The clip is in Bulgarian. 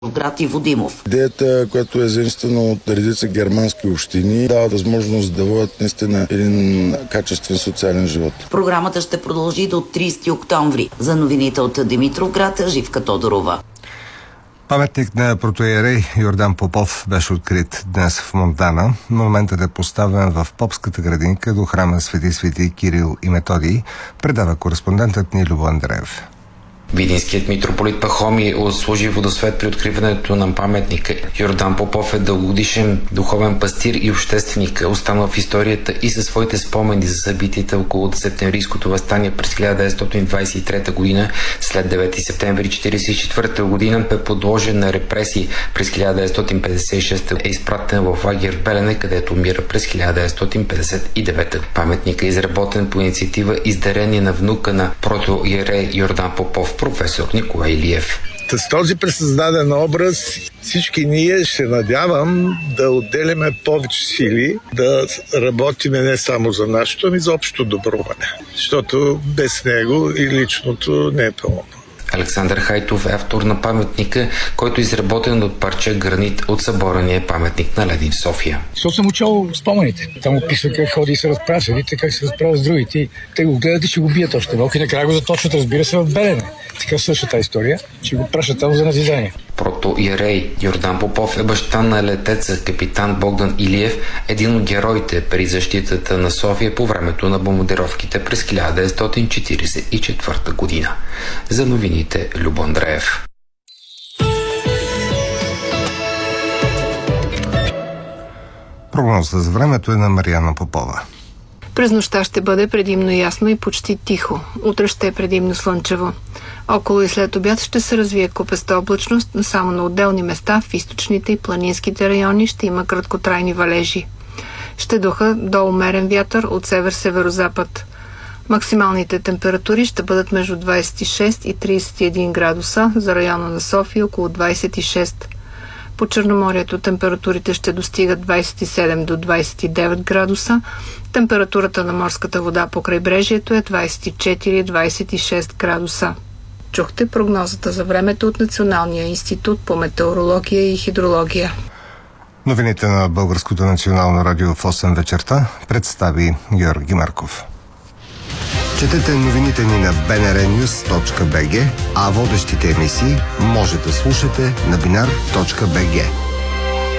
Град и Водимов. Идеята, която е заимствана от редица германски общини, дава възможност да водят наистина един качествен социален живот. Програмата ще продължи до 30 октомври. За новините от Димитровград, Живка Тодорова. Паметник на протоиерей Йордан Попов беше открит днес в Монтана. Монументът е поставен в Попската градинка до храма Свети Кирил и Методий, предава кореспондентът ни Любо Андреев. Видинският митрополит Пахомий отслужи водосвет при откриването на паметника. Йордан Попов е дългогодишен духовен пастир и общественик, останал в историята и със своите спомени за събитията около септемврийското въстание през 1923 година. След 9 септември 1944 година бе подложен на репресии. През 1956 е изпратен в лагер в Белене, където умира през 1959. Паметникът е изработен по инициатива и с дарение на внука на протоиерей Йордан Попов, професор Николай Илиев. С този пресъздаден образ всички ние ще надявам да отделяме повече сили, да работиме не само за нашето, ами за общото добро, защото без него и личното не е пълно. Александър Хайтов е автор на паметника, който е изработен от парче гранит от съборения паметник на Ленин в София. Защото съм учил спомените. Там описва как ходи и се разправя с едните, как се разправя с другите. Те го гледат и ще го бият още малко и накрая го заточват, разбира се, в Белене. Така същата история, че го пращат там за назидание. Протоиерей Йордан Попов е баща на летеца капитан Богдан Илиев, един от героите при защитата на София по времето на бомбардировките през 1944 година. За новините Любо Андреев. Прогнозата за времето е на Марияна Попова. През нощта ще бъде предимно ясно и почти тихо. Утре ще е предимно слънчево. Около и след обяд ще се развие купеста облачност, но само на отделни места в източните и планинските райони ще има краткотрайни валежи. Ще духа до умерен вятър от север-северозапад. Максималните температури ще бъдат между 26 и 31 градуса, за района на София около 26. По Черноморието температурите ще достигат 27 до 29 градуса. Температурата на морската вода по крайбрежието е 24-26 градуса. Чухте прогнозата за времето от Националния институт по метеорология и хидрология. Новините на Българското национално радио в 8 вечерта представи Георги Марков. Четете новините ни на bnrnews.bg, а водещите емисии може да слушате на binar.bg.